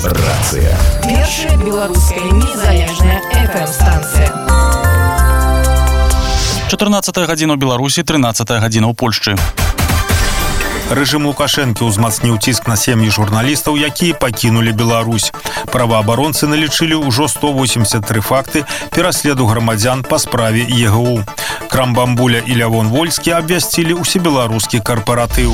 Рацыя. Першая беларуская незалежная FM-станцыя. 14 гадзіна ў Беларусі, 13 гадзіна ў Польшчы. Рэжым Лукашэнкі ўзмацніў ціск на сем'і журналістаў, якія пакінулі Беларусь. Праваабаронцы налічылі ўжо 183 факты пераследу грамадзян па справе ЕГУ. Крамбамбуля і Лявон Вольскі абвясцілі усебеларускі карпаратыў.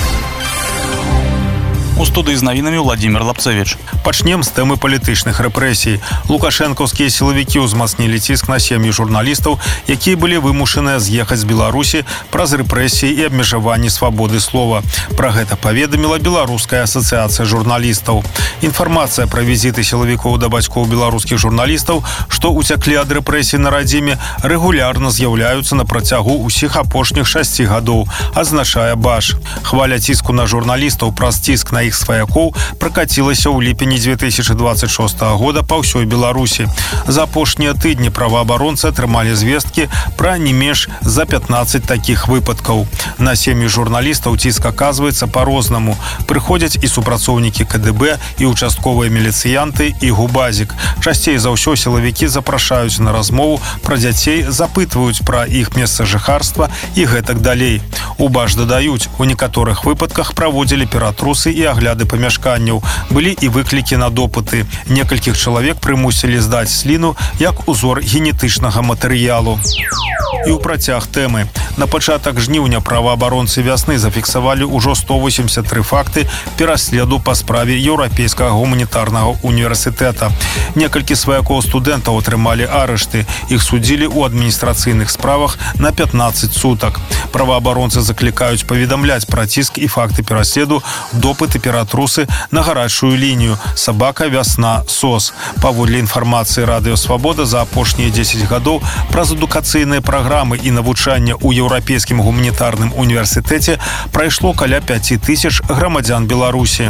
У студыі з навінамі Владимир Лапцевич. Пачнем з тэмы палітычных рэпрэсій. Лукашэнкаўскія сілавікі ўзмацнілі ціск на сем'і журналістаў, якія былі вымушаныя з'ехаць з Беларусі праз рэпрэсіі і абмежаванні свабоды слова. Пра гэта паведаміла Беларуская асацыяцыя журналістаў. Інфармацыя пра візіты сілавікоў да бацькоў беларускіх журналістаў, што ўцяклі ад рэпрэсій на радзіме, рэгулярна з'яўляюцца на працягу ўсіх апошніх 6 гадоў, азначае БАШ. Хваля ціску на журналістаў праз ціск на іх сваякоў пракацілася ў ліпені 2026 года па ўсёй Беларусі. За апошнія тыдні праваабаронцы атрымалі звесткі пра не менш за 15 такіх выпадкаў. На сем'і журналістаў ціск аказваецца па-рознаму. Прыходзяць і супрацоўнікі КДБ, і участковыя міліцыянты, і губазік. Часцей за ўсё сілавікі запрашаюць на размову пра дзяцей, запытваюць пра іх месца жыхарства і гэтак далей. У БАШ дадаюць, у некаторых выпадках праводзілі ператрусы і агляды памяшканняў. Былі і выклікі на допыты. Некалькіх чалавек прымусілі здаць сліну як узор генетычнага матэрыялу. І ў працяг тэмы. На пачатак жніўня праваабаронцы вясны зафіксавалі ўжо 183 факты пераследу па справе Еўрапейскага гуманітарнага універсітэта. Некалькі сваякоў студэнтаў атрымалі арышты. Іх судзілі ў адміністрацыйных справах на 15 сутак. Праваабаронцы заклікаюць паведамляць пра ціск і факты пераследу, допыты, ператрусы на гарачую лінію «Сабака, вясна, СОС». Паводле інфармацыі Радыё Свабода, за апошнія 10 гадоў праз адукацыйныя праграмы і навучанне ў Еўрапейскім гуманітарным універсітэце прайшло каля 5000 грамадзян Беларусі.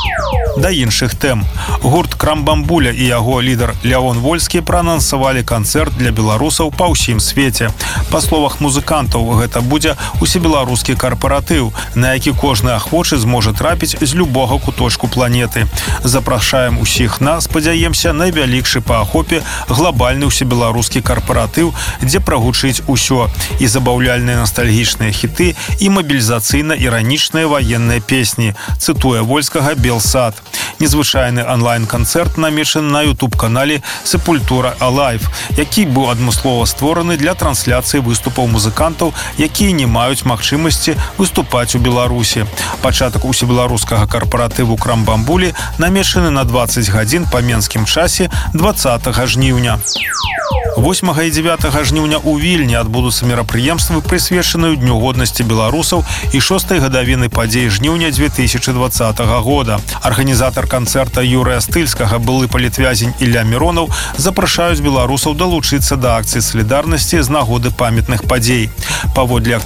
Да іншых тэм. Гурт Крамбамбуля і яго лідар Лявон Вольскі праанансавалі канцэрт для беларусаў па ўсім свеце. Па словах музыкантаў, гэта будзе усебеларускі карпаратыў, на які кожны ахвочы зможа трапіць з любога куточку планеты. Запрашаем усіх на, спадзяемся, найвялікшы па ахопе глобальны усебеларускі карпаратыў, дзе прагучыць усё, і забаўляльныя ностальгічныя хіты, і мабілізацыйна-іранічныя ваенныя песні, цытуе Вольскага «Белсад». Незвычайны онлайн-канцэрт намечаны на YouTube-канале «Сепультура Alive», які быў адмыслова створаны для трансляцыі выступаў музыкантаў, якія не маюць магчымасці выступаць у Беларусі. Пачатак усебеларускага карпаратыву Крамбамбулі намечаны на 20 гадзін па менскім часе 20 жніўня. 8 і 9 жніўня ў Вільні адбудуцца мерапрыемствы, прысвечаныя Дню годнасці беларусаў і 6-й гадавіны падзей жніўня 2020 года. Арганізатар канцэрта Юрыя Стыльскага, былы палітвязень Ілля Міронаў, запрашаюць беларусаў далучыцца да акцыі салідарнасці з нагоды памятных падзей. Паводле